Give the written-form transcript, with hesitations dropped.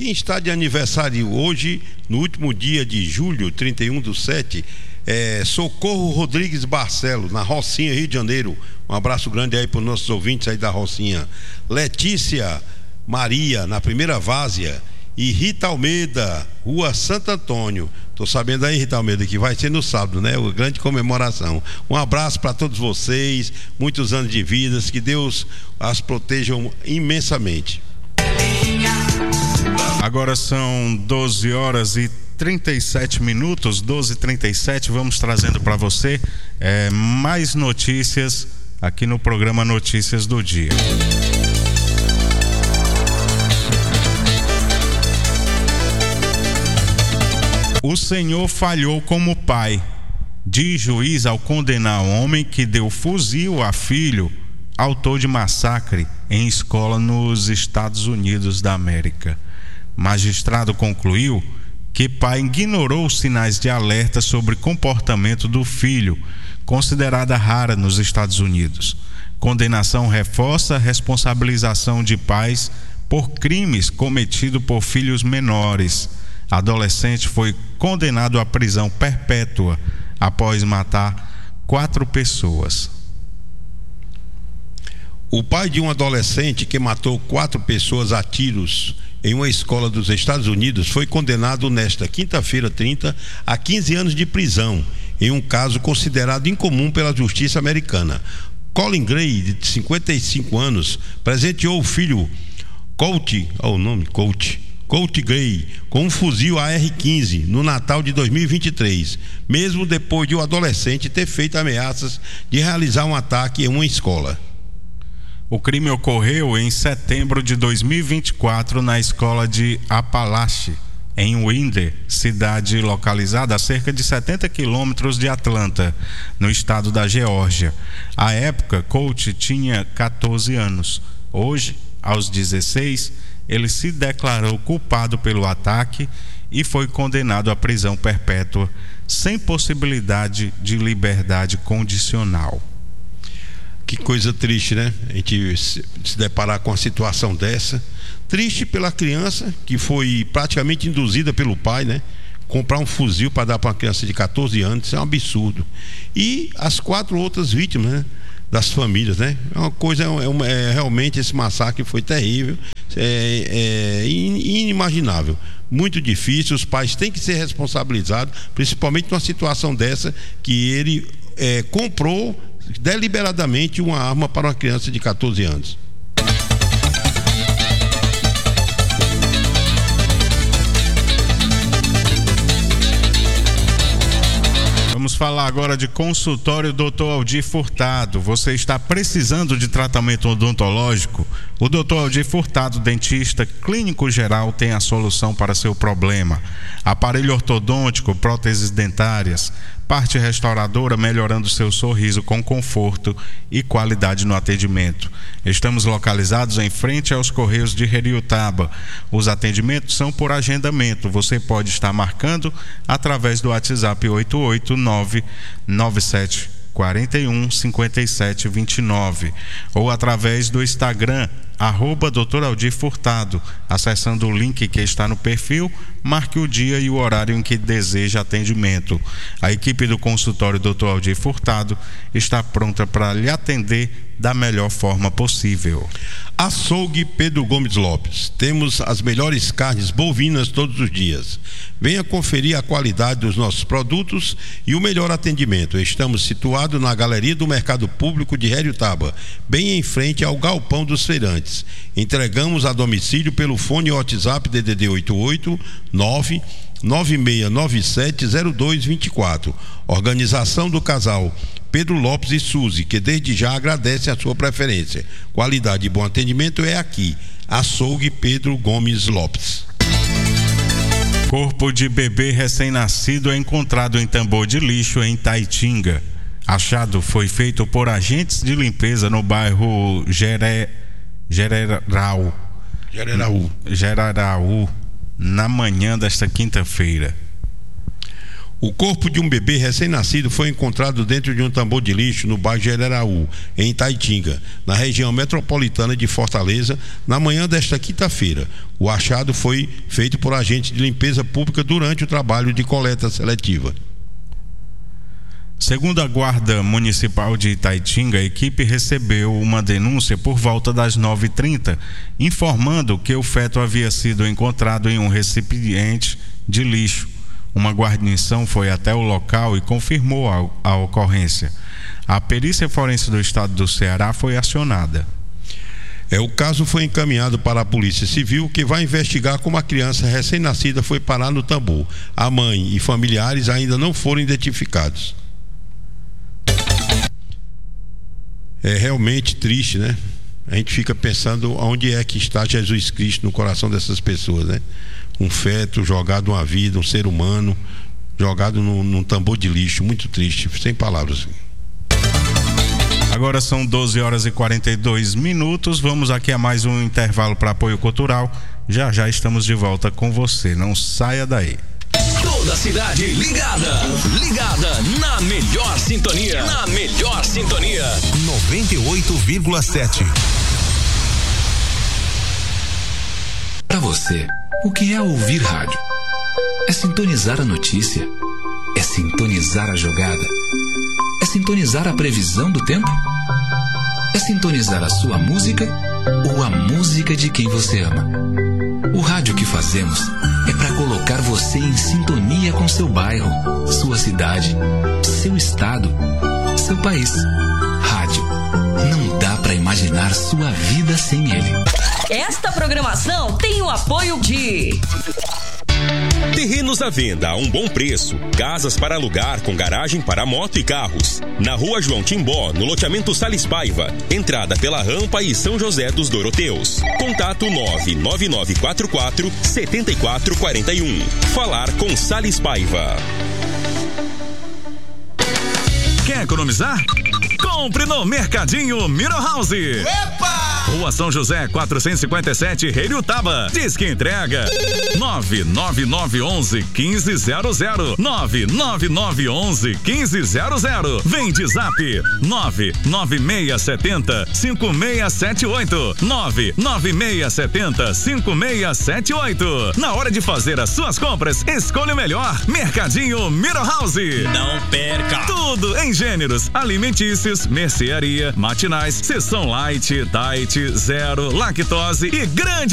Quem está de aniversário hoje, no último dia de julho, 31/7, é Socorro Rodrigues Barcelo, na Rocinha, Rio de Janeiro. Um abraço grande aí para os nossos ouvintes aí da Rocinha. Letícia Maria, na Primeira Várzea. E Rita Almeida, Rua Santo Antônio. Tô sabendo aí, Rita Almeida, que vai ser no sábado, né? Uma grande comemoração. Um abraço para todos vocês, muitos anos de vida, que Deus as protejam imensamente. Agora são 12 horas e 37 minutos, 12h37. Vamos trazendo para você mais notícias aqui no programa Notícias do Dia. O Senhor falhou como pai, diz juiz ao condenar homem que deu fuzil a filho, autor de massacre em escola nos Estados Unidos da América. Magistrado concluiu que pai ignorou os sinais de alerta sobre comportamento do filho, considerada rara nos Estados Unidos. Condenação reforça a responsabilização de pais por crimes cometidos por filhos menores. Adolescente foi condenado à prisão perpétua após matar 4 pessoas. O pai de um adolescente que matou 4 pessoas a tiros em uma escola dos Estados Unidos foi condenado nesta quinta-feira 30 a 15 anos de prisão, em um caso considerado incomum pela justiça americana. Colin Gray, de 55 anos, presenteou o filho Colt Gray com um fuzil AR-15 no Natal de 2023, mesmo depois de o adolescente ter feito ameaças de realizar um ataque em uma escola. O crime ocorreu em setembro de 2024 na escola de Appalachia, em Winder, cidade localizada a cerca de 70 quilômetros de Atlanta, no estado da Geórgia. À época, Colt tinha 14 anos. Hoje, aos 16, ele se declarou culpado pelo ataque e foi condenado à prisão perpétua, sem possibilidade de liberdade condicional. Que coisa triste, né? A gente se deparar com uma situação dessa. Triste pela criança, que foi praticamente induzida pelo pai, né? Comprar um fuzil para dar para uma criança de 14 anos, isso é um absurdo. E as 4 outras vítimas, né? Das famílias, né? É uma coisa, realmente esse massacre foi terrível, inimaginável, muito difícil. Os pais têm que ser responsabilizados, principalmente numa situação dessa, que ele comprou deliberadamente uma arma para uma criança de 14 anos. Vamos falar agora de consultório Dr. Aldir Furtado. Você está precisando de tratamento odontológico? O Dr. Aldir Furtado, dentista clínico geral, tem a solução para seu problema. Aparelho ortodôntico, próteses dentárias, parte restauradora, melhorando seu sorriso com conforto e qualidade no atendimento. Estamos localizados em frente aos Correios de Heriotaba. Os atendimentos são por agendamento. Você pode estar marcando através do WhatsApp 889-9741-5729 ou através do Instagram @Dr. Aldir Furtado. Acessando o link que está no perfil, marque o dia e o horário em que deseja atendimento. A equipe do consultório Dr. Aldir Furtado está pronta para lhe atender da melhor forma possível. Açougue Pedro Gomes Lopes. Temos as melhores carnes bovinas todos os dias. Venha conferir a qualidade dos nossos produtos e o melhor atendimento. Estamos situados na Galeria do Mercado Público de Heriotaba, bem em frente ao Galpão dos Feirantes. Entregamos a domicílio pelo fone WhatsApp DDD 889-9697-0224. Organização do casal Pedro Lopes e Suzy, que desde já agradece a sua preferência. Qualidade e bom atendimento é aqui. Açougue Pedro Gomes Lopes. Corpo de bebê recém-nascido é encontrado em tambor de lixo em Taitinga. Achado foi feito por agentes de limpeza no bairro Jeraraú, na manhã desta quinta-feira. O corpo de um bebê recém-nascido foi encontrado dentro de um tambor de lixo no bairro General, em Itaitinga, na região metropolitana de Fortaleza, na manhã desta quinta-feira. O achado foi feito por agentes de limpeza pública durante o trabalho de coleta seletiva. Segundo a Guarda Municipal de Itaitinga, a equipe recebeu uma denúncia por volta das 9h30, informando que o feto havia sido encontrado em um recipiente de lixo. Uma guarnição foi até o local e confirmou a ocorrência. A perícia forense do estado do Ceará foi acionada. O caso foi encaminhado para a Polícia Civil, que vai investigar como a criança recém-nascida foi parar no tambor. A mãe e familiares ainda não foram identificados. É realmente triste, né? A gente fica pensando onde é que está Jesus Cristo no coração dessas pessoas, né? Um feto jogado uma vida, um ser humano jogado num tambor de lixo, muito triste, sem palavras. Agora são 12h42. Vamos aqui a mais um intervalo para apoio cultural. Já estamos de volta com você, não saia daí. Toda a cidade ligada na melhor sintonia. 98,7. Para você, o que é ouvir rádio? É sintonizar a notícia? É sintonizar a jogada? É sintonizar a previsão do tempo? É sintonizar a sua música ou a música de quem você ama? O rádio que fazemos é para colocar você em sintonia com seu bairro, sua cidade, seu estado, seu país. Rádio. Não dá para imaginar sua vida sem ele. Esta programação tem o apoio de... Terrenos à venda a um bom preço. Casas para alugar com garagem para moto e carros. Na Rua João Timbó, no loteamento Salles Paiva. Entrada pela Rampa e São José dos Doroteus. Contato 99944-7441. Falar com Salles Paiva. Quer economizar? Compre no Mercadinho Miro House. Epa! Rua São José 457, Reiutaba. Diz que entrega 99911-1500. 99911-1500. Vem de zap 99670-5678. 99670-5678. Na hora de fazer as suas compras, escolha o melhor. Mercadinho Miro House. Não perca! Tudo em gêneros alimentícios, mercearia, matinais, seção light, diet, zero, lactose e grande